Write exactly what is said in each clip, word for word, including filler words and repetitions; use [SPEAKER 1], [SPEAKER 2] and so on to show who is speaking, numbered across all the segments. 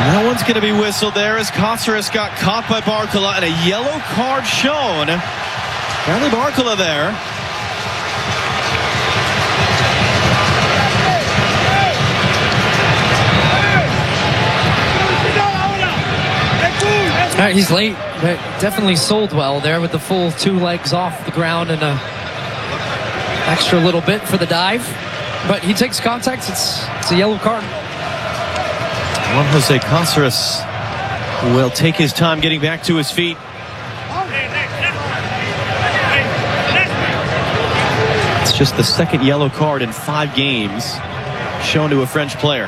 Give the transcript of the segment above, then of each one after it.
[SPEAKER 1] That one's going to be whistled there as Cáceres got caught by Barcola and a yellow card shown. Apparently Barcola there.
[SPEAKER 2] All right, he's late, but definitely sold well there with the full two legs off the ground and a extra little bit for the dive. But he takes contact. It's, it's a yellow card.
[SPEAKER 1] Juan Jose Cáceres will take his time getting back to his feet. It's just the second yellow card in five games shown to a French player.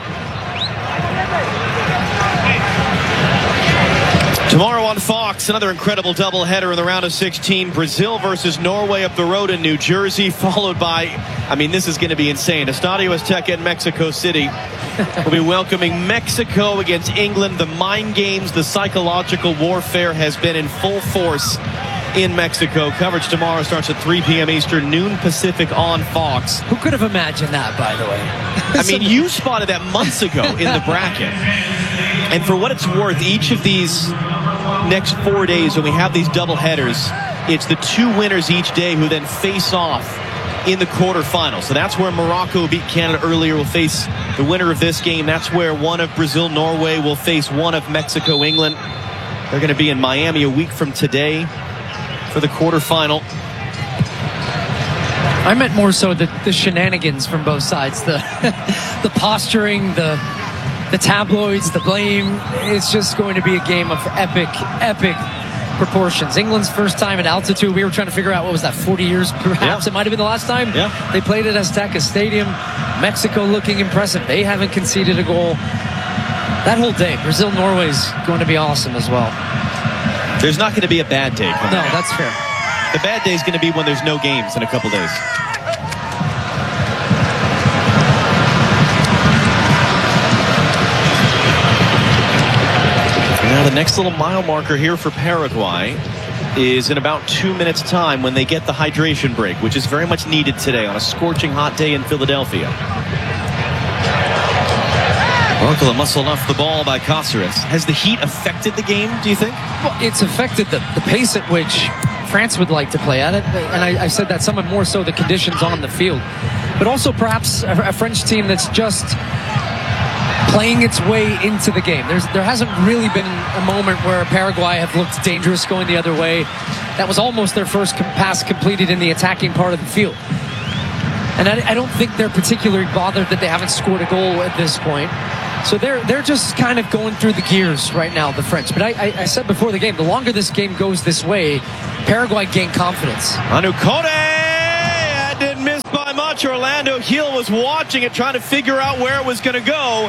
[SPEAKER 1] Tomorrow on Fox, another incredible doubleheader in the round of sixteen. Brazil versus Norway up the road in New Jersey, followed by, I mean, this is going to be insane. Estadio Azteca in Mexico City will be welcoming Mexico against England. The mind games, the psychological warfare has been in full force in Mexico. Coverage tomorrow starts at three p m Eastern, noon Pacific on Fox.
[SPEAKER 2] Who could have imagined that, by the way?
[SPEAKER 1] I mean, you spotted that months ago in the bracket. And for what it's worth, each of these next four days when we have these double headers, it's the two winners each day who then face off in the quarterfinals. So that's where Morocco beat Canada earlier will face the winner of this game. That's where one of Brazil, Norway will face one of Mexico, England. They're going to be in Miami a week from today for the quarterfinal.
[SPEAKER 2] I meant more so the, the shenanigans from both sides. The, the posturing, the... The tabloids, the blame. It's just going to be a game of epic, epic proportions. England's first time at altitude. We were trying to figure out, what was that, forty years perhaps?
[SPEAKER 1] Yeah.
[SPEAKER 2] It might have been the last time.
[SPEAKER 1] Yeah.
[SPEAKER 2] They played at Azteca Stadium. Mexico looking impressive. They haven't conceded a goal that whole day. Brazil, Norway's going to be awesome as well.
[SPEAKER 1] There's not going to be a bad day.
[SPEAKER 2] No, that's fair.
[SPEAKER 1] The bad day is going to be when there's no games in a couple days. Now the next little mile marker here for Paraguay is in about two minutes time when they get the hydration break, which is very much needed today on a scorching hot day in Philadelphia. Barcola muscled off the ball by Cáceres. Has the heat affected the game, do you think?
[SPEAKER 2] Well, it's affected the, the pace at which France would like to play at it. And I, I said that somewhat more so the conditions on the field. But also perhaps a, a French team that's just playing its way into the game. There's, there hasn't really been a moment where Paraguay have looked dangerous going the other way. That was almost their first com- pass completed in the attacking part of the field. And I, I don't think they're particularly bothered that they haven't scored a goal at this point. So they're they're just kind of going through the gears right now, the French. But I, I, I said before the game, the longer this game goes this way, Paraguay gain confidence.
[SPEAKER 1] Anukone! That didn't miss by much. Orlando Hill was watching it, trying to figure out where it was going to go.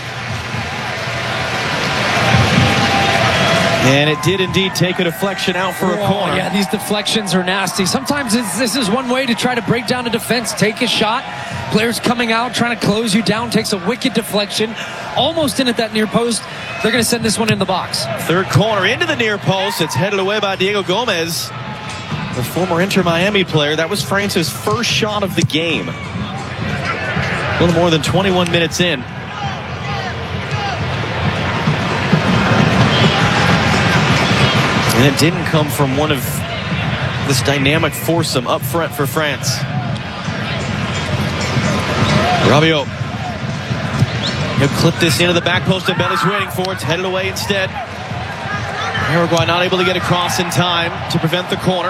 [SPEAKER 1] And it did indeed take a deflection out for a
[SPEAKER 2] oh,
[SPEAKER 1] corner.
[SPEAKER 2] Yeah, these deflections are nasty. Sometimes it's, this is one way to try to break down a defense. Take a shot. Players coming out, trying to close you down. Takes a wicked deflection. Almost in at that near post. They're going to send this one in the box.
[SPEAKER 1] Third corner into the near post. It's headed away by Diego Gomez, the former Inter Miami player. That was France's first shot of the game. A little more than twenty-one minutes in. And it didn't come from one of this dynamic foursome up front for France. Rabiot. He'll clip this into the back post and Ben is waiting for it. It's headed away instead. Paraguay not able to get across in time to prevent the corner.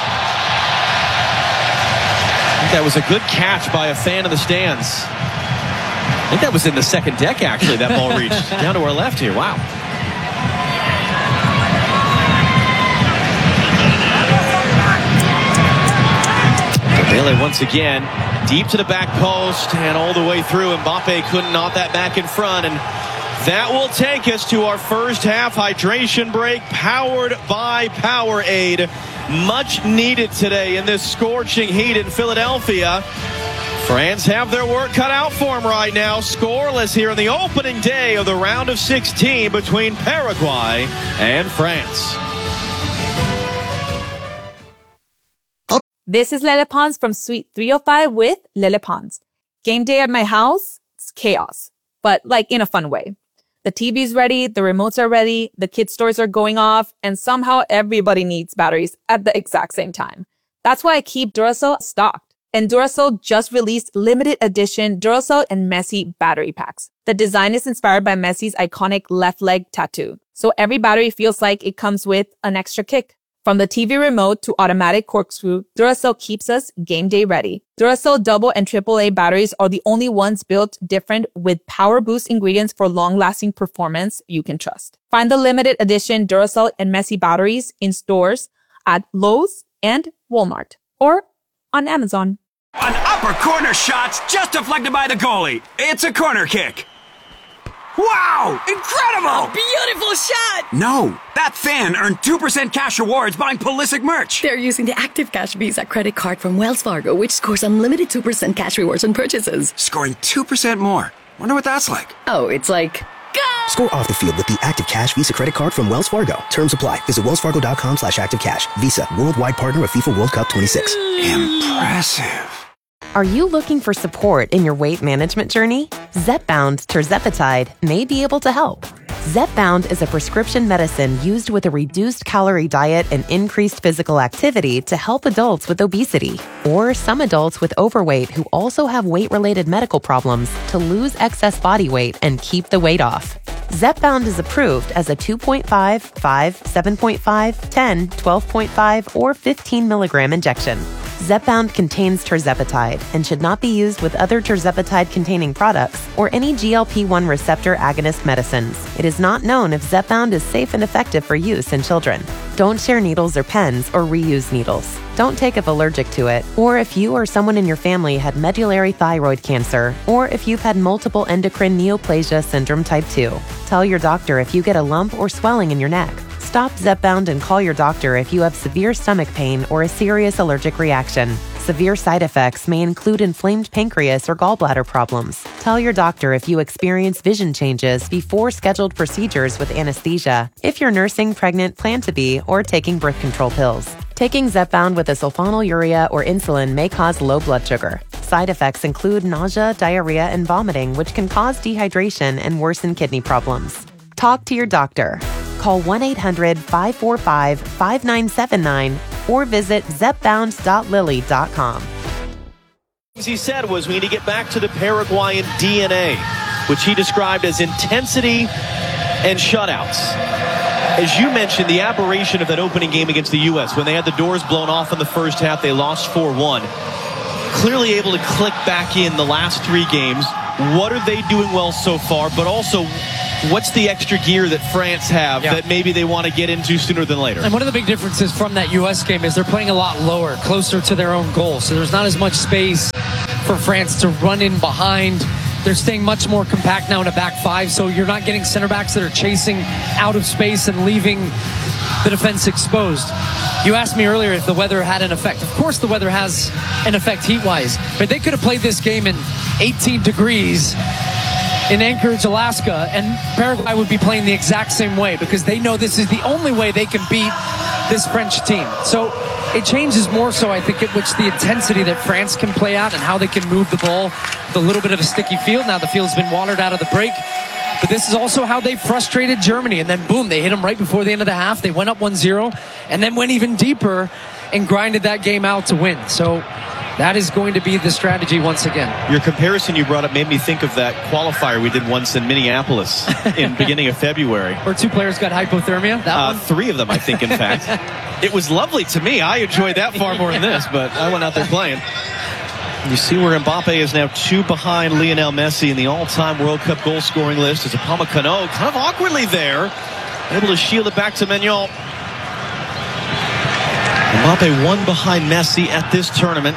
[SPEAKER 1] I think that was a good catch by a fan of the stands. I think that was in the second deck, actually, that ball reached. Down to our left here. Wow. Pele once again deep to the back post and all the way through. Mbappe couldn't knock that back in front, and that will take us to our first half hydration break, powered by Powerade. Much needed today in this scorching heat in Philadelphia. France have their work cut out for them right now. Scoreless here in the opening day of the round of sixteen between Paraguay and France.
[SPEAKER 3] This is Lele Pons from Suite three oh five with Lele Pons. Game day at my house, it's chaos, but like in a fun way. The T V's ready, the remotes are ready, the kids' toys are going off, and somehow everybody needs batteries at the exact same time. That's why I keep Duracell stocked. And Duracell just released limited edition Duracell and Messi battery packs. The design is inspired by Messi's iconic left leg tattoo. So every battery feels like it comes with an extra kick. From the T V remote to automatic corkscrew, Duracell keeps us game day ready. Duracell double and triple A batteries are the only ones built different with power boost ingredients for long-lasting performance you can trust. Find the limited edition Duracell and Messi batteries in stores at Lowe's and Walmart or on Amazon.
[SPEAKER 4] An upper corner shot just deflected by the goalie. It's a corner kick. Wow! Incredible!
[SPEAKER 5] Beautiful shot!
[SPEAKER 4] No, that fan earned two percent cash rewards buying Pulisic merch.
[SPEAKER 5] They're using the Active Cash Visa credit card from Wells Fargo, which scores unlimited two percent cash rewards on purchases.
[SPEAKER 4] Scoring two percent more. Wonder what that's like.
[SPEAKER 5] Oh, it's like... Go!
[SPEAKER 6] Score off the field with the Active Cash Visa credit card from Wells Fargo. Terms apply. Visit wellsfargo.com slash active cash. Visa, worldwide partner of FIFA World Cup twenty-six.
[SPEAKER 4] Impressive.
[SPEAKER 7] Are you looking for support in your weight management journey? Zepbound tirzepatide may be able to help. Zepbound is a prescription medicine used with a reduced calorie diet and increased physical activity to help adults with obesity or some adults with overweight who also have weight-related medical problems to lose excess body weight and keep the weight off. Zepbound is approved as a two point five, five, seven point five, ten, twelve point five, or fifteen milligram injection. Zepbound contains tirzepatide and should not be used with other tirzepatide-containing products or any G L P one receptor agonist medicines. It is not known if Zepbound is safe and effective for use in children. Don't share needles or pens or reuse needles. Don't take if allergic to it, or if you or someone in your family had medullary thyroid cancer, or if you've had multiple endocrine neoplasia syndrome type two. Tell your doctor if you get a lump or swelling in your neck. Stop Zepbound and call your doctor if you have severe stomach pain or a serious allergic reaction. Severe side effects may include inflamed pancreas or gallbladder problems. Tell your doctor if you experience vision changes before scheduled procedures with anesthesia, if you're nursing, pregnant, plan to be, or taking birth control pills. Taking Zepbound with a sulfonylurea or insulin may cause low blood sugar. Side effects include nausea, diarrhea, and vomiting, which can cause dehydration and worsen kidney problems. Talk to your doctor. Call one eight hundred, five four five, five nine seven nine or visit zepbound dot lilly dot com.
[SPEAKER 1] What he said was we need to get back to the Paraguayan D N A, which he described as intensity and shutouts. As you mentioned, the aberration of that opening game against the U S when they had the doors blown off in the first half, they lost four one. Clearly able to click back in the last three games. What are they doing well so far? But also, what's the extra gear that France have yeah. that maybe they want to get into sooner than later?
[SPEAKER 2] And one of the big differences from that U S game is they're playing a lot lower, closer to their own goal. So there's not as much space for France to run in behind. They're staying much more compact now in a back five, so you're not getting center backs that are chasing out of space and leaving the defense exposed. You asked me earlier if the weather had an effect. Of course the weather has an effect heat-wise, but they could have played this game in eighteen degrees in Anchorage, Alaska, and Paraguay would be playing the exact same way because they know this is the only way they can beat this French team. So it changes more so, I think, at which the intensity that France can play at and how they can move the ball with a little bit of a sticky field. Now the field's been watered out of the break, but this is also how they frustrated Germany. And then, boom, they hit them right before the end of the half. They went up one zero and then went even deeper and grinded that game out to win. So that is going to be the strategy once again.
[SPEAKER 1] Your comparison you brought up made me think of that qualifier we did once in Minneapolis in beginning of February.
[SPEAKER 2] Where two players got hypothermia? That
[SPEAKER 1] uh,
[SPEAKER 2] one?
[SPEAKER 1] Three of them, I think, in fact. It was lovely to me. I enjoyed that far more than this, but I went out there playing. You see where Mbappe is now two behind Lionel Messi in the all-time World Cup goal-scoring list as Upamecano kind of awkwardly there, able to shield it back to Maignan. Mbappe one behind Messi at this tournament.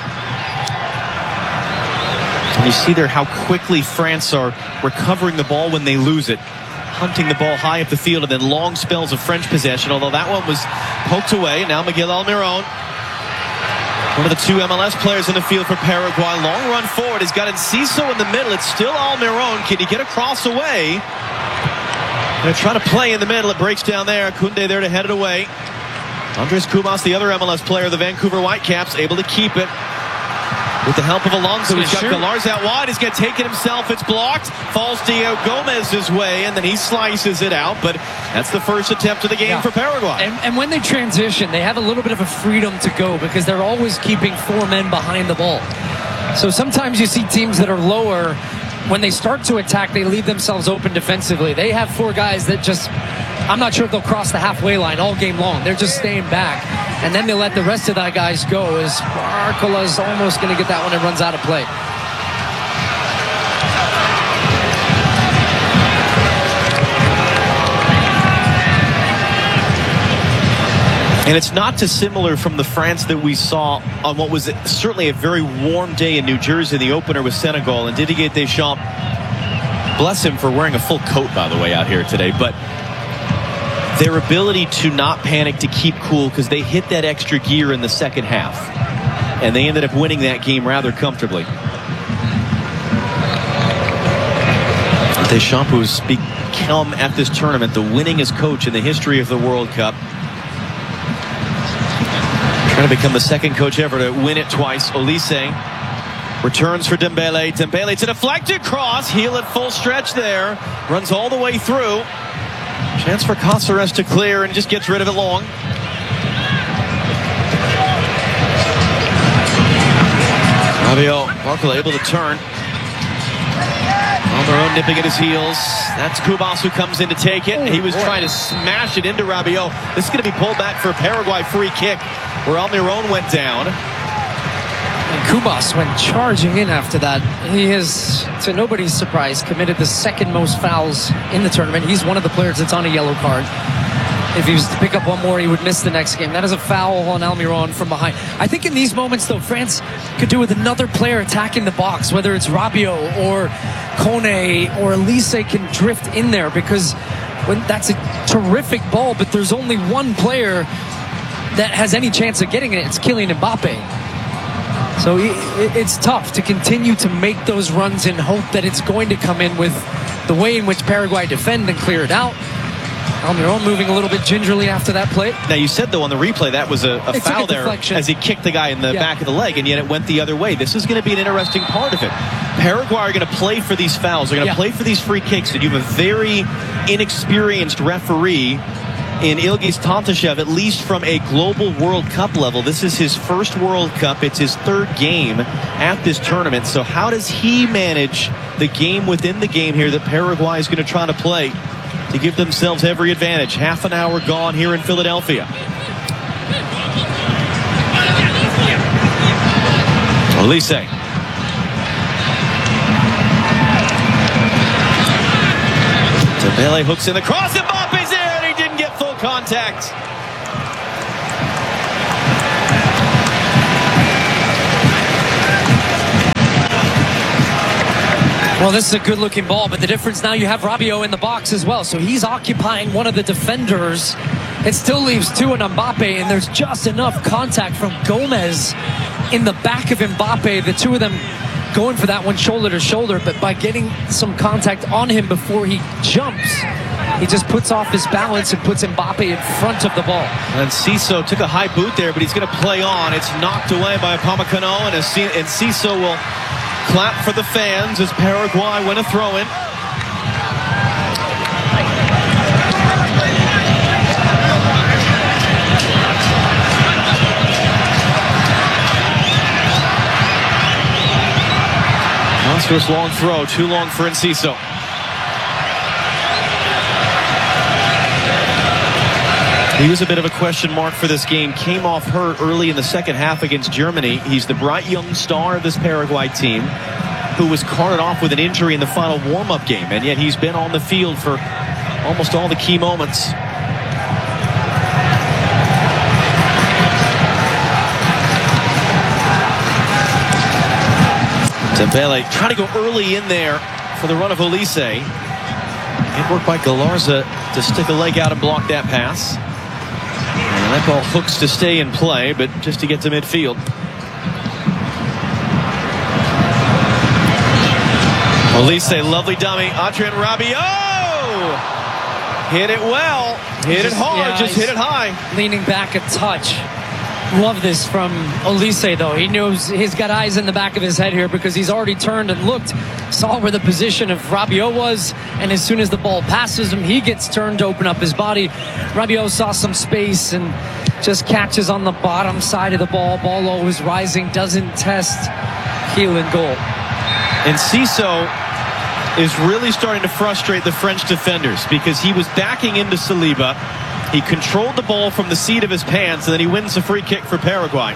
[SPEAKER 1] And you see there how quickly France are recovering the ball when they lose it. Hunting the ball high up the field and then long spells of French possession, although that one was poked away. Now Miguel Almiron, one of the two M L S players in the field for Paraguay. Long run forward. He's got Enciso in the middle. It's still Almiron. Can he get across away? Gonna try to play in the middle. It breaks down there. Koundé there to head it away. Andres Kumas, the other M L S player, the Vancouver Whitecaps, able to keep it. with the help of Alonso. He's got
[SPEAKER 2] Sure.
[SPEAKER 1] Gallarza out wide. He's going to take it himself. It's blocked. Falls Diego Gomez's way, and then he slices it out. But that's the first attempt of the game
[SPEAKER 2] Yeah.
[SPEAKER 1] for Paraguay.
[SPEAKER 2] And, and when they transition, they have a little bit of a freedom to go because they're always keeping four men behind the ball. So sometimes you see teams that are lower, when they start to attack, they leave themselves open defensively. They have four guys that just, I'm not sure if they'll cross the halfway line all game long. They're just staying back. And then they let the rest of the guys go as Arcola's almost going to get that one and runs out of play.
[SPEAKER 1] And it's not dissimilar from the France that we saw on what was certainly a very warm day in New Jersey, the opener with Senegal. And Didier Deschamps, bless him for wearing a full coat, by the way, out here today. But their ability to not panic, to keep cool, because they hit that extra gear in the second half. And they ended up winning that game rather comfortably. Deschamps, who's become at this tournament the winningest coach in the history of the World Cup. Trying to become the second coach ever to win it twice. Olise returns for Dembele. Dembele to deflected cross. Heel at full stretch there. Runs all the way through. Chance for Caceres to clear and just gets rid of it long. Rabiot, Barcola able to turn. On their own, nipping at his heels. That's Kubas who comes in to take it. He was trying to smash it into Rabiot. This is going to be pulled back for a Paraguay free kick, where Almiron went down.
[SPEAKER 2] And Kubas went charging in after that. He has, to nobody's surprise, committed the second most fouls in the tournament. He's one of the players that's on a yellow card. If he was to pick up one more, he would miss the next game. That is a foul on Almiron from behind. I think in these moments, though, France could do with another player attacking the box, whether it's Rabiot or Kone or Olise can drift in there, because when that's a terrific ball, but there's only one player that has any chance of getting it. It's Kylian Mbappe. So it's tough to continue to make those runs and hope that it's going to come in with the way in which Paraguay defend and clear it out. Almiron moving a little bit gingerly after that play.
[SPEAKER 1] Now, you said, though, on the replay, that was a, a foul
[SPEAKER 2] a
[SPEAKER 1] there as he kicked the guy in the
[SPEAKER 2] yeah.
[SPEAKER 1] back of the leg, and yet it went the other way. This is going to be an interesting part of it. Paraguay are going to play for these fouls. They're going to
[SPEAKER 2] yeah.
[SPEAKER 1] play for these free kicks, and you have a very inexperienced referee in Ilgiz Tantashev, at least from a global World Cup level. This is his first World Cup. It's his third game at this tournament. So how does he manage the game within the game here that Paraguay is going to try to play to give themselves every advantage? Half an hour gone here in Philadelphia. Olise. Dembele hooks in the cross. Mbappe's there, and he didn't get full contact.
[SPEAKER 2] Well, this is a good-looking ball, but the difference now, you have Rabiot in the box as well, so he's occupying one of the defenders. It still leaves two in Mbappe, and there's just enough contact from Gomez in the back of Mbappe, the two of them going for that one shoulder to shoulder, but by getting some contact on him before he jumps, he just puts off his balance and puts Mbappe in front of the ball.
[SPEAKER 1] And Ciso took a high boot there, but he's going to play on. It's knocked away by Upamecano, and, and Ciso will clap for the fans as Paraguay win a throw-in. Monstrous long throw, too long for Enciso. He was a bit of a question mark for this game. Came off hurt early in the second half against Germany. He's the bright young star of this Paraguay team, who was carted off with an injury in the final warm-up game, and yet he's been on the field for almost all the key moments. Dembele trying to go early in there for the run of Olise. Good work by Gallarza to stick a leg out and block that pass. And that ball hooks to stay in play, but just to get to midfield. Olise, lovely dummy. Adrien Rabiot! Hit it well. Hit it hard,
[SPEAKER 2] yeah,
[SPEAKER 1] just hit it high.
[SPEAKER 2] Leaning back a touch. Love this from Olise, though. He knows he's got eyes in the back of his head here because he's already turned and looked, saw where the position of Rabiot was, and as soon as the ball passes him, he gets turned to open up his body. Rabiot saw some space and just catches on the bottom side of the ball. Ball always rising, doesn't test. Heel and goal.
[SPEAKER 1] And Cissot is really starting to frustrate the French defenders because he was backing into Saliba. He controlled the ball from the seat of his pants, and then he wins a free kick for Paraguay.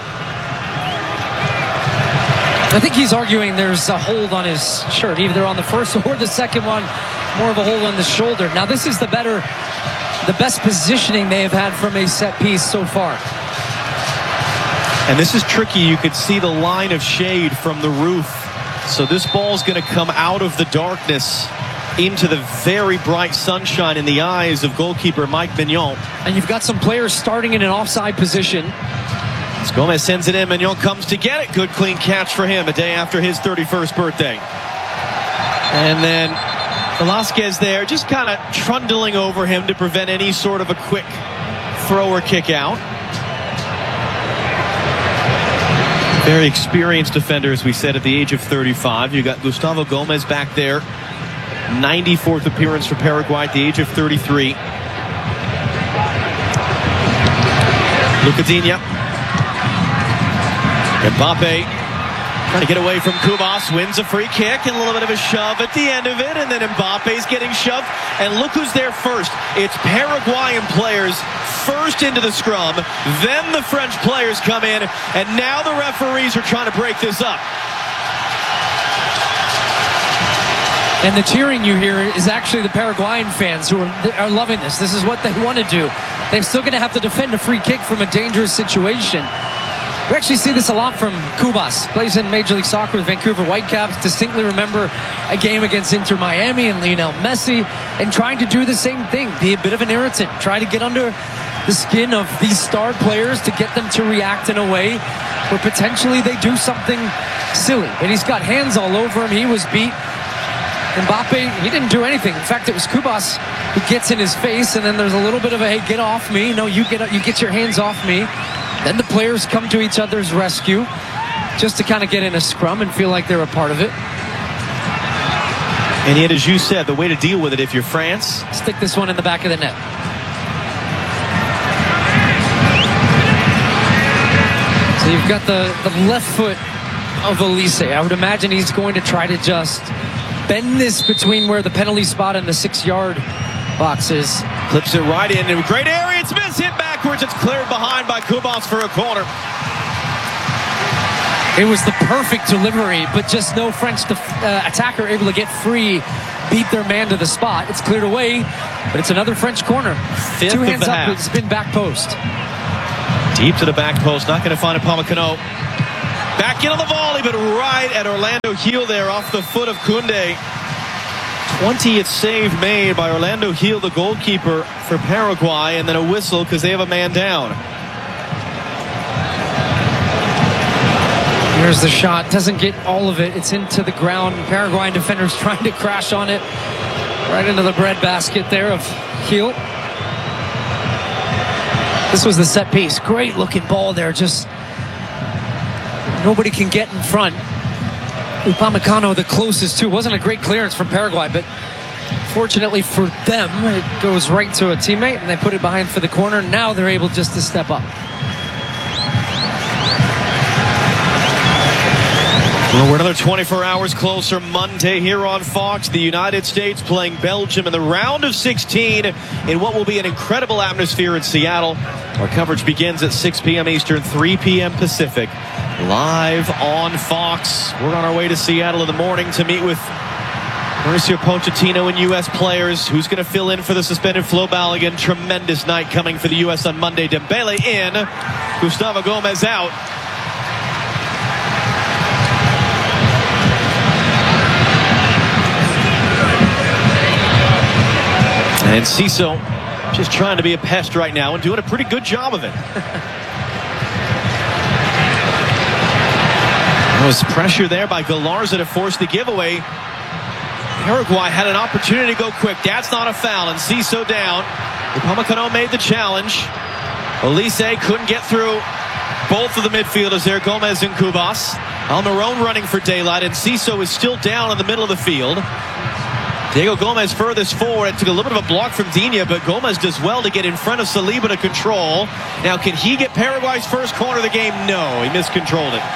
[SPEAKER 2] I think he's arguing there's a hold on his shirt, either on the first or the second one, more of a hold on the shoulder. Now, this is the better, the best positioning they have had from a set piece so far.
[SPEAKER 1] And this is tricky. You could see the line of shade from the roof. So this ball's going to come out of the darkness into the very bright sunshine in the eyes of goalkeeper Mike Mignon.
[SPEAKER 2] And you've got some players starting in an offside position.
[SPEAKER 1] As Gomez sends it in, Mignon comes to get it. Good clean catch for him a day after his thirty-first birthday. And then Velasquez there just kind of trundling over him to prevent any sort of a quick throw or kick out. Very experienced defender, as we said, at the age of thirty-five. You got Gustavo Gomez back there. ninety-fourth appearance for Paraguay at the age of thirty-three. Lucadinha. Mbappe trying to get away from Kubas, wins a free kick and a little bit of a shove at the end of it, and then Mbappe's getting shoved, and look who's there first. It's Paraguayan players first into the scrum, then the French players come in, and now the referees are trying to break this up.
[SPEAKER 2] And the cheering you hear is actually the Paraguayan fans who are, are loving this. This is what they want to do. They're still going to have to defend a free kick from a dangerous situation. We actually see this a lot from Kubas. Plays in Major League Soccer with Vancouver Whitecaps. Distinctly remember a game against Inter Miami and Lionel Messi, and trying to do the same thing. Be a bit of an irritant. Try to get under the skin of these star players to get them to react in a way where potentially they do something silly. And he's got hands all over him. He was beat. Mbappe, he didn't do anything. In fact, it was Kubas who gets in his face, and then there's a little bit of a, hey, get off me. No, you get you get your hands off me. Then the players come to each other's rescue just to kind of get in a scrum and feel like they're a part of it.
[SPEAKER 1] And yet, as you said, the way to deal with it if you're France,
[SPEAKER 2] stick this one in the back of the net. So you've got the, the left foot of Olise. I would imagine he's going to try to just bend this between where the penalty spot and the six-yard box is.
[SPEAKER 1] Clips it right in. in great area. It's missed. Hit backwards. It's cleared behind by Kubas for a corner.
[SPEAKER 2] It was the perfect delivery, but just no French def uh, attacker able to get free, beat their man to the spot. It's cleared away, but it's another French corner.
[SPEAKER 1] Fifth
[SPEAKER 2] Two hands
[SPEAKER 1] of the
[SPEAKER 2] up.
[SPEAKER 1] half.
[SPEAKER 2] It's been back post.
[SPEAKER 1] Deep to the back post. Not going to find a Upamecano. Back in on the volley, but right at Orlando Gil there off the foot of Koundé. twentieth save made by Orlando Gil, the goalkeeper for Paraguay, and then a whistle because they have a man down.
[SPEAKER 2] Here's the shot. Doesn't get all of it. It's into the ground. Paraguayan defenders trying to crash on it. Right into the breadbasket there of Gil. This was the set piece. Great looking ball there. Just nobody can get in front. Upamecano the closest too. Wasn't a great clearance from Paraguay, but fortunately for them, it goes right to a teammate, and they put it behind for the corner. Now they're able just to step up.
[SPEAKER 1] Well, we're another twenty-four hours closer. Monday here on Fox, the United States playing Belgium in the round of sixteen in what will be an incredible atmosphere in Seattle. Our coverage begins at six p m Eastern, three p m Pacific. Live on Fox. We're on our way to Seattle in the morning to meet with Mauricio Pochettino and U S players. Who's going to fill in for the suspended Flo Balogun? Tremendous night coming for the U S on Monday. Dembele in. Gustavo Gomez out. And Cissot just trying to be a pest right now and doing a pretty good job of it. There was pressure there by Galarza to force the giveaway. Paraguay had an opportunity to go quick. That's not a foul, and Cissot down. Upamecano made the challenge. Olise couldn't get through. both of the midfielders there, Gomez and Kubas. Almiron running for daylight, and Ciso is still down in the middle of the field. Diego Gomez furthest forward. It took a little bit of a block from Digne, but Gomez does well to get in front of Saliba to control. Now, can he get Paraguay's first corner of the game? No, he miscontrolled it.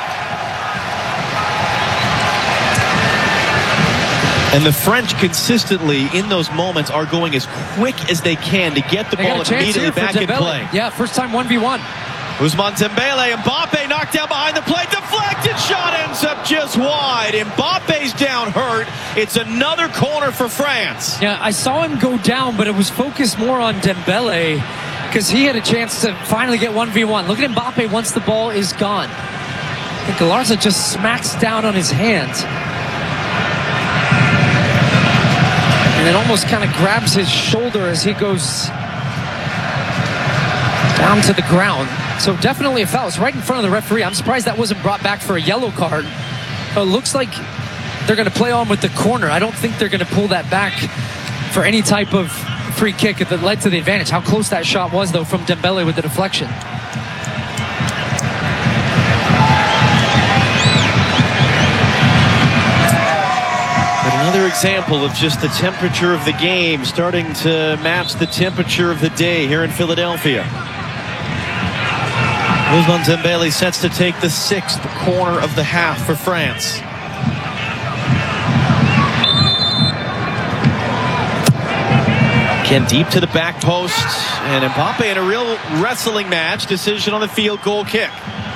[SPEAKER 1] And the French consistently, in those moments, are going as quick as they can to get the
[SPEAKER 2] They
[SPEAKER 1] ball
[SPEAKER 2] got a chance
[SPEAKER 1] immediately
[SPEAKER 2] here for
[SPEAKER 1] back in
[SPEAKER 2] Dembele.
[SPEAKER 1] play.
[SPEAKER 2] Yeah, first time one v one.
[SPEAKER 1] Ousmane Dembele, Mbappe knocked down behind the plate, deflected shot ends up just wide. Mbappe's down hurt. It's another corner for France.
[SPEAKER 2] Yeah, I saw him go down, but it was focused more on Dembele because he had a chance to finally get one v one. Look at Mbappe once the ball is gone. I think Galarza just smacks down on his hands. And then almost kind of grabs his shoulder as he goes down to the ground. So definitely a foul. It's right in front of the referee. I'm surprised that wasn't brought back for a yellow card. But it looks like they're going to play on with the corner. I don't think they're going to pull that back for any type of free kick that led to the advantage. How close that shot was, though, from Dembele with the deflection.
[SPEAKER 1] Another example of just the temperature of the game starting to match the temperature of the day here in Philadelphia. Ousmane Dembele sets to take the sixth corner of the half for France. Again, deep to the back post, and Mbappe in a real wrestling match. Decision on the field goal kick.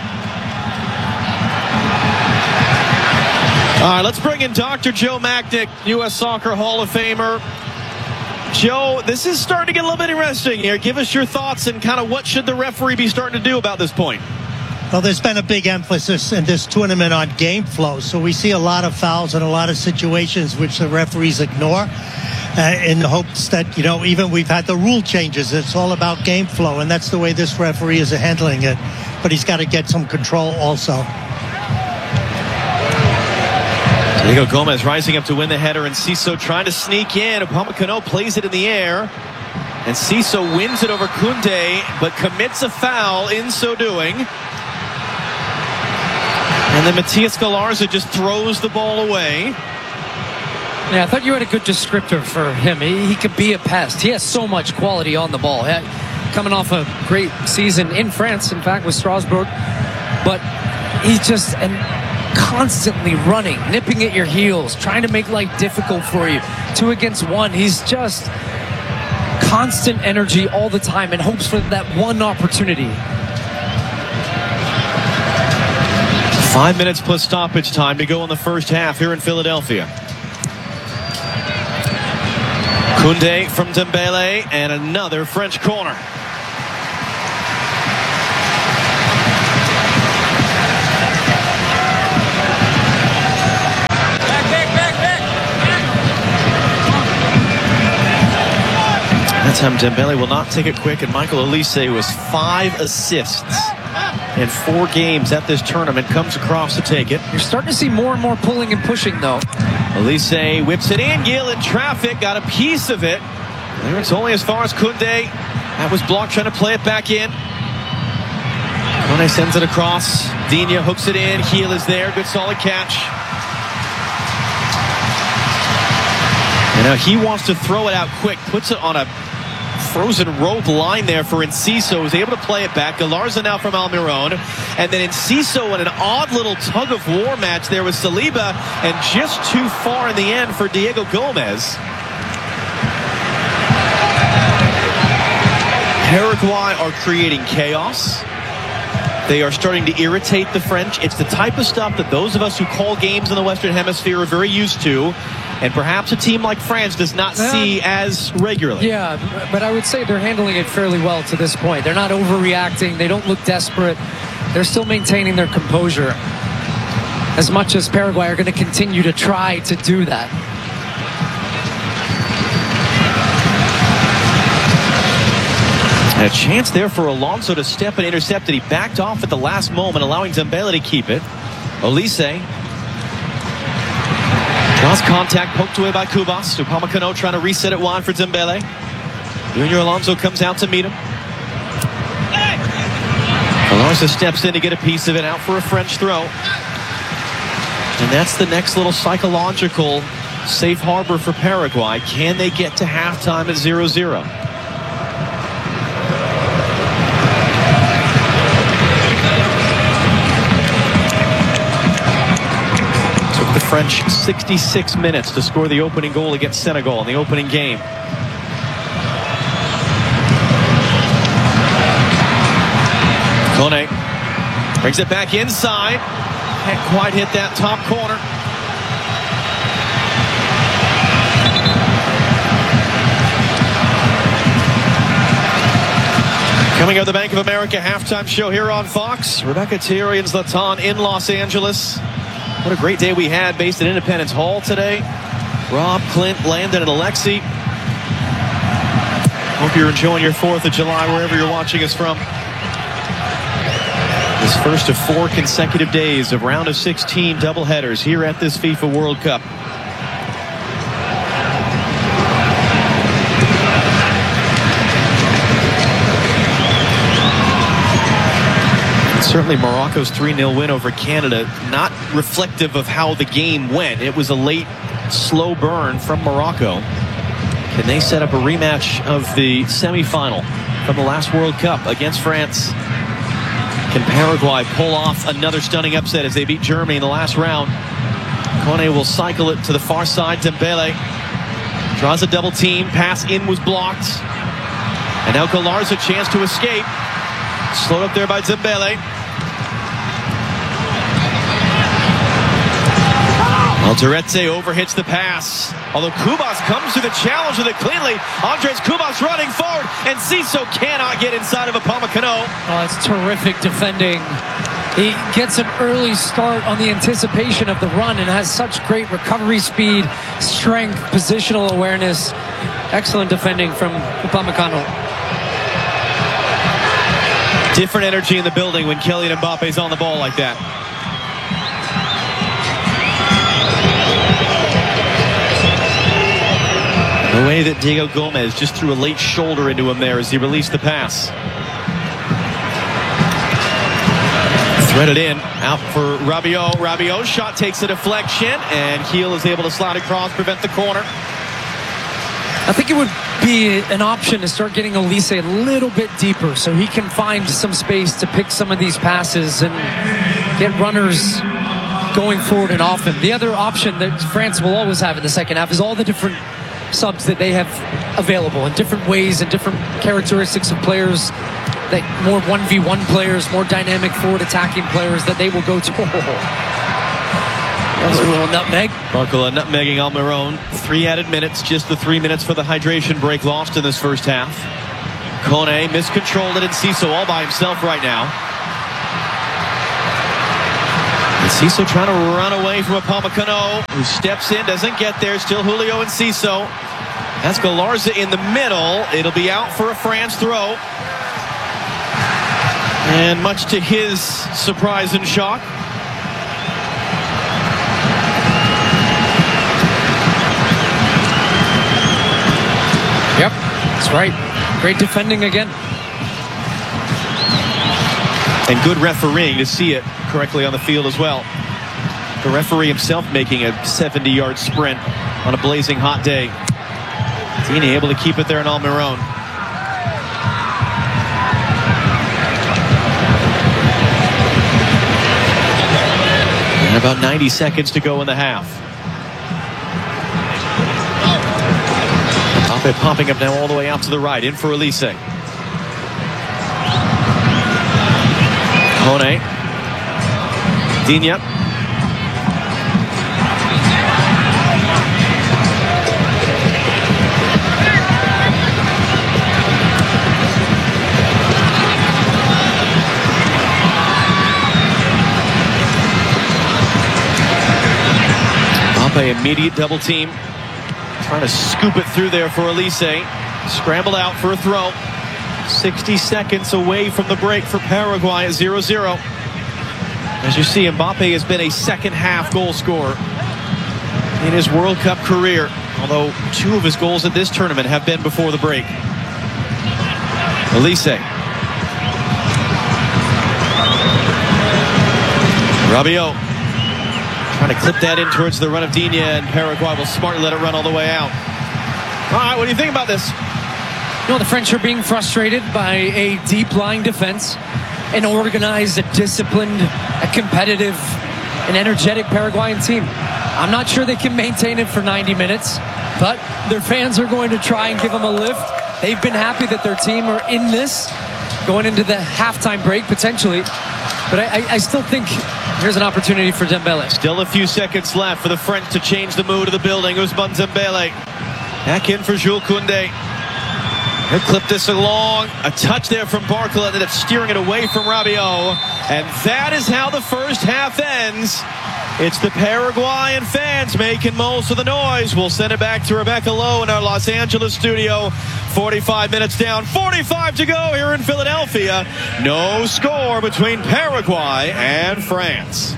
[SPEAKER 1] All right, let's bring in Doctor Joe Machnik, U S Soccer Hall of Famer. Joe, this is starting to get a little bit interesting here. Give us your thoughts and kind of what should the referee be starting to do about this point?
[SPEAKER 8] Well, there's been a big emphasis in this tournament on game flow. So we see a lot of fouls and a lot of situations which the referees ignore uh, in the hopes that, you know, even we've had the rule changes. It's all about game flow, and that's the way this referee is handling it. But he's got to get some control also.
[SPEAKER 1] Diego Gomez rising up to win the header, and Ciso trying to sneak in. Upamecano plays it in the air, and Ciso wins it over Koundé, but commits a foul in so doing. And then Matias Galarza just throws the ball away.
[SPEAKER 2] Yeah, I thought you had a good descriptor for him. He, he could be a pest. He has so much quality on the ball. Yeah, coming off a great season in France, in fact, with Strasbourg. But he's just an constantly running, nipping at your heels, trying to make life difficult for you. Two against one. He's just constant energy all the time and hopes for that one opportunity.
[SPEAKER 1] Five minutes plus stoppage time to go in the first half here in Philadelphia. Koundé from Dembele, and another French corner. That time Dembele will not take it quick, and Michael Olise was five assists in four games at this tournament, comes across to take it.
[SPEAKER 2] You're starting to see more and more pulling and pushing, though.
[SPEAKER 1] Olise whips it in. Gil in traffic, got a piece of it. There it's only as far as Koundé. That was blocked, trying to play it back in. Koundé sends it across. Digne hooks it in. Gil is there. Good solid catch. And now he wants to throw it out quick. Puts it on a frozen rope line there for Enciso, who's able to play it back. Galarza now from Almiron, and then Enciso in an odd little tug of war match there with Saliba, and just too far in the end for Diego Gomez. Paraguay are creating chaos. They are starting to irritate the French. It's the type of stuff that those of us who call games in the Western Hemisphere are very used to, and perhaps a team like France does not see as regularly.
[SPEAKER 2] Yeah, but I would say they're handling it fairly well to this point. They're not overreacting. They don't look desperate. They're still maintaining their composure, as much as Paraguay are going to continue to try to do that.
[SPEAKER 1] And a chance there for Alonso to step and intercept it. He backed off at the last moment, allowing Dembele to keep it. Olise draws contact, poked away by Kubas. Upamecano trying to reset it wide for Dembele. Junior Alonso comes out to meet him. Galarza steps in to get a piece of it, out for a French throw. And that's the next little psychological safe harbor for Paraguay. Can they get to halftime at zero zero? Took the French sixty-six minutes to score the opening goal against Senegal in the opening game. Kone brings it back inside. Can't quite hit that top corner. Coming up, the Bank of America halftime show here on Fox. Rebecca Thierry and Zlatan in Los Angeles. What a great day we had based in Independence Hall today. Rob, Clint, Landon, and Alexi. Hope you're enjoying your fourth of July wherever you're watching us from. This first of four consecutive days of round of sixteen doubleheaders here at this FIFA World Cup. Certainly Morocco's three nil win over Canada, not reflective of how the game went. It was a late, slow burn from Morocco. Can they set up a rematch of the semifinal from the last World Cup against France? Can Paraguay pull off another stunning upset as they beat Germany in the last round? Kone will cycle it to the far side. Dembele draws a double team. Pass in was blocked. And now Galarza a chance to escape. Slowed up there by Dembele. Alderete overhits the pass. Although Kubas comes to the challenge with it cleanly. Andres Kubas running forward, and Ciso cannot get inside of Upamecano.
[SPEAKER 2] Oh, it's terrific defending. He gets an early start on the anticipation of the run and has such great recovery speed, strength, positional awareness. Excellent defending from Upamecano.
[SPEAKER 1] Different energy in the building when Kylian Mbappe's on the ball like that. The way that Diego Gomez just threw a late shoulder into him there as he released the pass. Threaded in, out for Rabiot. Rabiot's shot takes a deflection, and Kiel is able to slide across, prevent the corner.
[SPEAKER 2] I think it would be an option to start getting Olise a little bit deeper so he can find some space to pick some of these passes and get runners going forward and often. The other option that France will always have in the second half is all the different subs that they have available in different ways and different characteristics of players, that more one v one players, more dynamic forward attacking players that they will go to. That was a little nutmeg.
[SPEAKER 1] Barcola nutmegging Almiron. Three added minutes, just the three minutes for the hydration break lost in this first half. Kone miscontrolled it, and Ciso all by himself right now. And Ciso trying to run away from Upamecano, who steps in, doesn't get there. Still Julio and Ciso. That's Galarza in the middle. It'll be out for a France throw. And much to his surprise and shock,
[SPEAKER 2] Yep, that's right. Great defending again.
[SPEAKER 1] and good refereeing to see it correctly on the field as well. The referee himself making a seventy yard sprint on a blazing hot day. Dini able to keep it there in Almiron. And about ninety seconds to go in the half. Mbappe popping up now all the way out to the right, in for Olise. Kone. Digne. Mbappe immediate double team. Trying to scoop it through there for Olise. Scrambled out for a throw. sixty seconds away from the break for Paraguay at zero zero. As you see, Mbappe has been a second half goal scorer in his World Cup career, although two of his goals at this tournament have been before the break. Olise. Rabiot trying to clip that in towards the run of Digne, and Paraguay will smartly let it run all the way out. All right, what do you think about this?
[SPEAKER 2] You know, the French are being frustrated by a deep-lying defense, an organized, a disciplined, a competitive, an energetic Paraguayan team. I'm not sure they can maintain it for ninety minutes, but their fans are going to try and give them a lift. They've been happy that their team are in this, going into the halftime break, potentially. But I, I, I still think here's an opportunity for Dembele.
[SPEAKER 1] Still a few seconds left for the French to change the mood of the building. Ousmane Dembele back in for Jules Koundé. He'll clip this along. A touch there from Barcola, and then it's steering it away from Rabiot. And that is how the first half ends. It's the Paraguayan fans making most of the noise. We'll send it back to Rebecca Lowe in our Los Angeles studio. forty-five minutes down, forty-five to go here in Philadelphia. No score between Paraguay and France.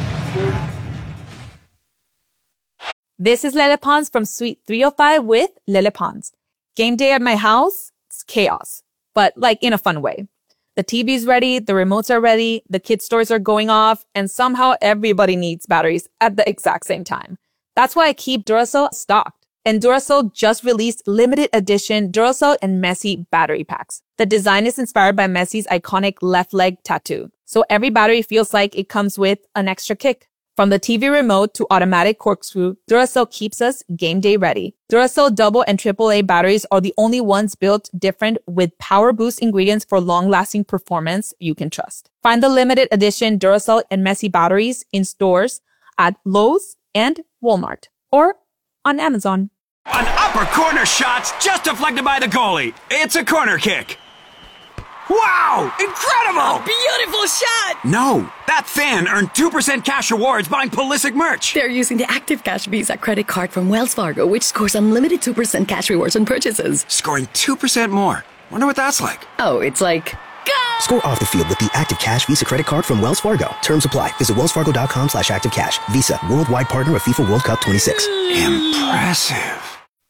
[SPEAKER 3] This is Lele Pons from Suite three oh five with Lele Pons. Game day at my house, it's chaos, but like in a fun way. The T V's ready, the remotes are ready, the kids' toys are going off, and somehow everybody needs batteries at the exact same time. That's why I keep Duracell stocked. And Duracell just released limited edition Duracell and Messi battery packs. The design is inspired by Messi's iconic left leg tattoo. So every battery feels like it comes with an extra kick. From the T V remote to automatic corkscrew, Duracell keeps us game day ready. Duracell double and triple A batteries are the only ones built different with power boost ingredients for long-lasting performance you can trust. Find the limited edition Duracell and Messi batteries in stores at Lowe's and Walmart or on Amazon.
[SPEAKER 4] An upper corner shot just deflected by the goalie. It's a corner kick. Wow! Incredible!
[SPEAKER 5] Beautiful shot!
[SPEAKER 4] No, that fan earned two percent cash rewards buying Pulisic merch.
[SPEAKER 5] They're using the Active Cash Visa credit card from Wells Fargo, which scores unlimited two percent cash rewards on purchases.
[SPEAKER 4] Scoring two percent more. Wonder what that's like.
[SPEAKER 5] Oh, it's like... Go!
[SPEAKER 6] Score off the field with the Active Cash Visa credit card from Wells Fargo. Terms apply. Visit wellsfargo.com slash activecash. Visa, worldwide partner of FIFA World Cup twenty-six.
[SPEAKER 4] Impressive.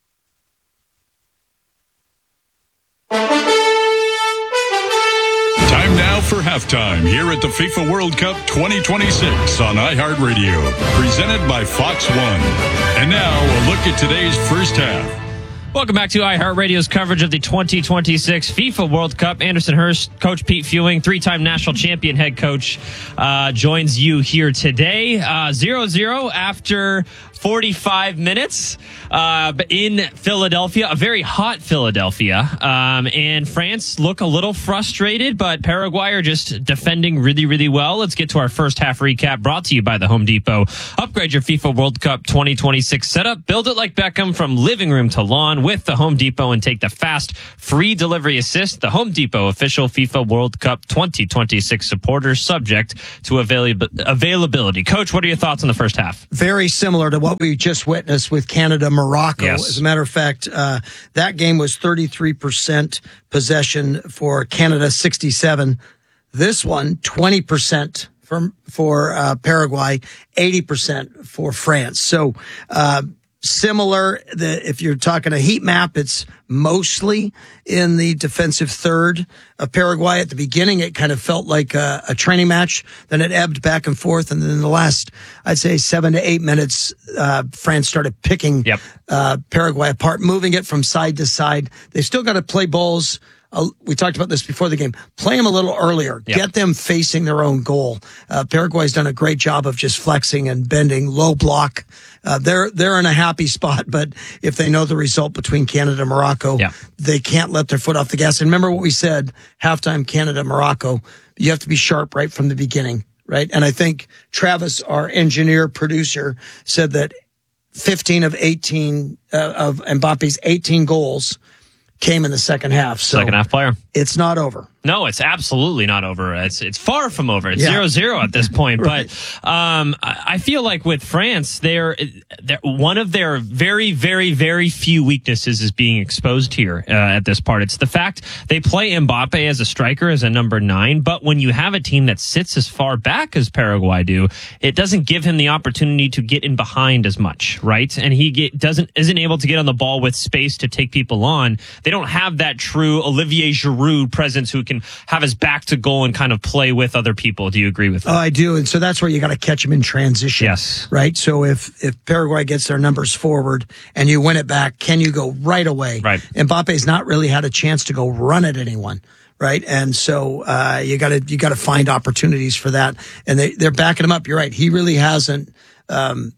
[SPEAKER 9] Time now for halftime here at the FIFA World Cup twenty twenty-six on iHeartRadio, presented by Fox One. And now a look at today's first half.
[SPEAKER 10] Welcome back to iHeartRadio's coverage of the twenty twenty-six FIFA World Cup. Anderson Hurst, Coach Pete Fewing, three-time national champion head coach, uh, joins you here today. Uh, zero zero after forty-five minutes uh, in Philadelphia, a very hot Philadelphia. Um, and France look a little frustrated, but Paraguay are just defending really, really well. Let's get to our first half recap, brought to you by the Home Depot. Upgrade your FIFA World Cup twenty twenty-six setup. Build it like Beckham from living room to lawn with the Home Depot and take the fast, free delivery assist. The Home Depot official FIFA World Cup twenty twenty-six supporter, subject to avail- availability. Coach, what are your thoughts on the first half?
[SPEAKER 11] Very similar to what we just witnessed with Canada, Morocco.
[SPEAKER 10] Yes.
[SPEAKER 11] As a matter of fact, uh, that game was thirty-three percent possession for Canada, sixty-seven. This one, twenty percent for, for uh, Paraguay, eighty percent for France. So, uh, similar. The, if you're talking a heat map, it's mostly in the defensive third of Paraguay. At the beginning, it kind of felt like a, a training match. Then it ebbed back and forth. And then in the last, I'd say seven to eight minutes, uh, France started picking
[SPEAKER 10] yep.
[SPEAKER 11] uh, Paraguay apart, moving it from side to side. They still got to play balls. Uh, we talked about this before the game. Play them a little earlier.
[SPEAKER 10] Yep.
[SPEAKER 11] Get them facing their own goal. Uh, Paraguay's done a great job of just flexing and bending, low block. Uh, they're they're in a happy spot, but if they know the result between Canada and Morocco,
[SPEAKER 10] yep.
[SPEAKER 11] they can't let their foot off the gas. And remember what we said, halftime Canada, Morocco, you have to be sharp right from the beginning, right? And I think Travis, our engineer, producer, said that fifteen of eighteen uh, of Mbappe's eighteen goals came in the second half. So
[SPEAKER 10] second half player.
[SPEAKER 11] It's not over.
[SPEAKER 10] No, it's absolutely not over. It's it's far from over. It's
[SPEAKER 11] yeah.
[SPEAKER 10] zero zero at this point.
[SPEAKER 11] Right.
[SPEAKER 10] But um, I feel like with France, they're, they're one of their very, very, very few weaknesses is being exposed here uh, at this part. It's the fact they play Mbappe as a striker, as a number nine. But when you have a team that sits as far back as Paraguay do, it doesn't give him the opportunity to get in behind as much, right? And he get, doesn't isn't able to get on the ball with space to take people on. They don't have that true Olivier Giroud presence who can have his back to goal and kind of play with other people. Do you agree with that?
[SPEAKER 11] Oh, I do. And so that's where you got to catch them in transition.
[SPEAKER 10] Yes.
[SPEAKER 11] Right? So if, if Paraguay gets their numbers forward and you win it back, can you go right away?
[SPEAKER 10] Right.
[SPEAKER 11] Mbappe's not really had a chance to go run at anyone. Right. And so, uh, you gotta, you gotta find opportunities for that. And they, they're backing him up. You're right. He really hasn't, um,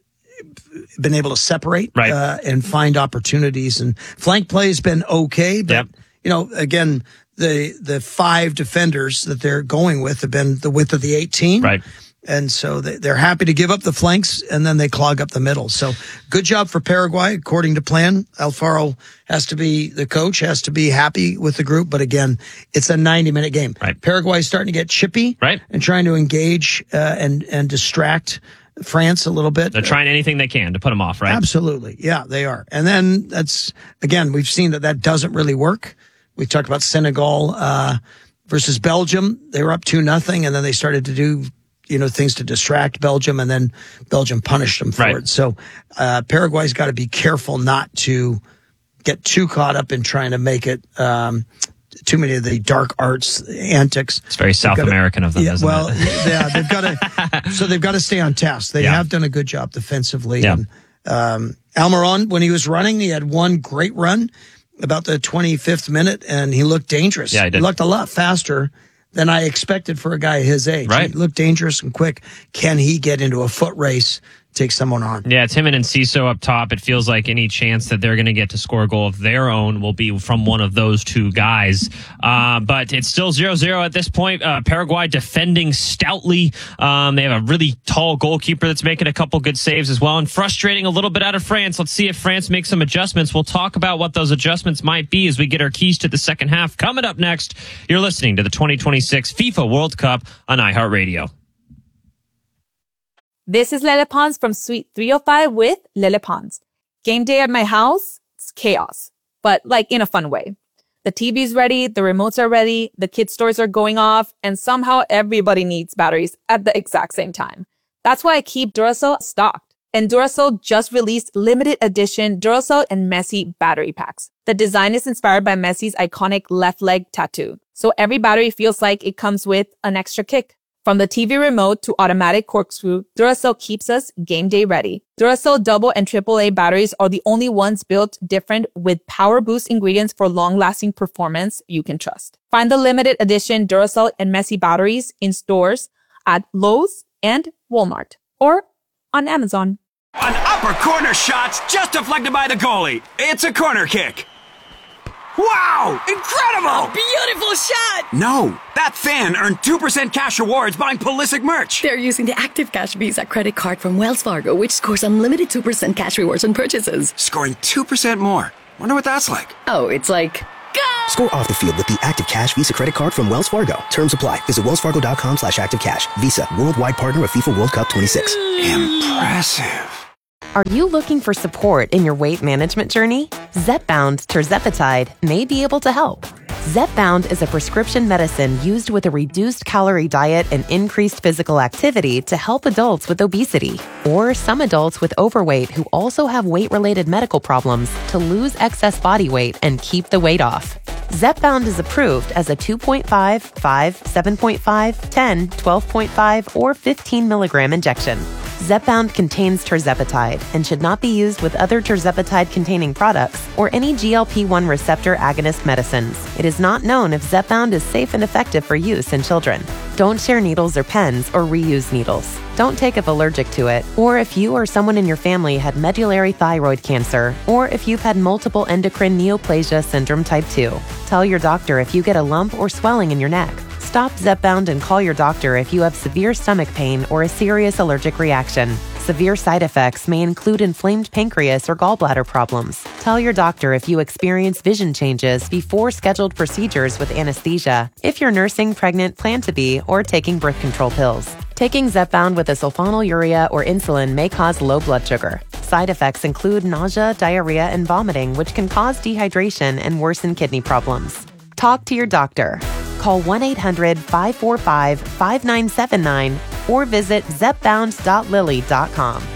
[SPEAKER 11] been able to separate,
[SPEAKER 10] right.
[SPEAKER 11] uh, and find opportunities. And flank play has been okay. But,
[SPEAKER 10] yep.
[SPEAKER 11] you know, again, the, the five defenders that they're going with have been the width of the eighteen.
[SPEAKER 10] Right.
[SPEAKER 11] And so they, they're happy to give up the flanks, and then they clog up the middle. So good job for Paraguay, according to plan. Alfaro has to be, the coach has to be happy with the group. But again, it's a ninety-minute game.
[SPEAKER 10] Right.
[SPEAKER 11] Paraguay's starting to get chippy,
[SPEAKER 10] right,
[SPEAKER 11] and trying to engage uh, and and distract France a little bit.
[SPEAKER 10] They're trying anything they can to put them off, right?
[SPEAKER 11] Absolutely. Yeah, they are. And then that's, again, we've seen that that doesn't really work. We talked about Senegal uh, versus Belgium. They were up two nothing, and then they started to do, you know, things to distract Belgium, and then Belgium punished them for
[SPEAKER 10] right.
[SPEAKER 11] it. So uh, Paraguay's got to be careful not to get too caught up in trying to make it um, too many of the dark arts antics.
[SPEAKER 10] It's very South
[SPEAKER 11] gotta,
[SPEAKER 10] American of them,
[SPEAKER 11] yeah,
[SPEAKER 10] isn't
[SPEAKER 11] well,
[SPEAKER 10] it?
[SPEAKER 11] yeah, they've got to. So they've got to stay on task. They
[SPEAKER 10] yeah.
[SPEAKER 11] have done a good job defensively.
[SPEAKER 10] Yeah.
[SPEAKER 11] And, um, Almiron, when he was running, he had one great run about the twenty-fifth minute, and he looked dangerous.
[SPEAKER 10] Yeah, he did.
[SPEAKER 11] He looked a lot faster than I expected for a guy his age.
[SPEAKER 10] Right.
[SPEAKER 11] He looked dangerous and quick. Can he get into a foot race, take someone on?
[SPEAKER 10] Yeah, it's him and Enciso up top. It feels like any chance that they're going to get to score a goal of their own will be from one of those two guys. Uh, but it's still zero zero at this point. Uh, Paraguay defending stoutly. Um, they have a really tall goalkeeper that's making a couple good saves as well, and frustrating a little bit out of France. Let's see if France makes some adjustments. We'll talk about what those adjustments might be as we get our keys to the second half. Coming up next, you're listening to the twenty twenty-six FIFA World Cup on iHeartRadio.
[SPEAKER 3] This is Lele Pons from Suite three oh five with Lele Pons. Game day at my house, it's chaos, but like in a fun way. The T V's ready, the remotes are ready, the kids' toys are going off, and somehow everybody needs batteries at the exact same time. That's why I keep Duracell stocked. And Duracell just released limited edition Duracell and Messi battery packs. The design is inspired by Messi's iconic left leg tattoo, so every battery feels like it comes with an extra kick. From the T V remote to automatic corkscrew, Duracell keeps us game day ready. Duracell double and triple A batteries are the only ones built different with power boost ingredients for long-lasting performance you can trust. Find the limited edition Duracell and Messi batteries in stores at Lowe's and Walmart or on Amazon.
[SPEAKER 4] An upper corner shot just deflected by the goalie. It's a corner kick. Wow! Incredible!
[SPEAKER 5] Beautiful shot!
[SPEAKER 4] No, that fan earned two percent cash rewards buying Pulisic merch.
[SPEAKER 5] They're using the Active Cash Visa credit card from Wells Fargo, which scores unlimited two percent cash rewards on purchases.
[SPEAKER 4] Scoring two percent more. Wonder what that's like.
[SPEAKER 5] Oh, it's like... Go!
[SPEAKER 6] Score off the field with the Active Cash Visa credit card from Wells Fargo. Terms apply. Visit wellsfargo.com slash active cash. Visa, worldwide partner of FIFA World Cup twenty-six.
[SPEAKER 4] Impressive.
[SPEAKER 7] Are you looking for support in your weight management journey? Zepbound tirzepatide may be able to help. Zepbound is a prescription medicine used with a reduced calorie diet and increased physical activity to help adults with obesity or some adults with overweight who also have weight-related medical problems to lose excess body weight and keep the weight off. Zepbound is approved as a two point five, five, seven point five, ten, twelve point five, or fifteen milligram injection. Zepbound contains tirzepatide and should not be used with other tirzepatide-containing products or any G L P one receptor agonist medicines. It is not known if Zepbound is safe and effective for use in children. Don't share needles or pens or reuse needles. Don't take if allergic to it, or if you or someone in your family had medullary thyroid cancer, or if you've had multiple endocrine neoplasia syndrome type two. Tell your doctor if you get a lump or swelling in your neck. Stop Zepbound and call your doctor if you have severe stomach pain or a serious allergic reaction. Severe side effects may include inflamed pancreas or gallbladder problems. Tell your doctor if you experience vision changes before scheduled procedures with anesthesia, if you're nursing, pregnant, plan to be, or taking birth control pills. Taking Zepbound with a sulfonylurea or insulin may cause low blood sugar. Side effects include nausea, diarrhea, and vomiting, which can cause dehydration and worsen kidney problems. Talk to your doctor. Call one eight hundred, five four five, five nine seven nine or visit zepbound dot lilly dot com.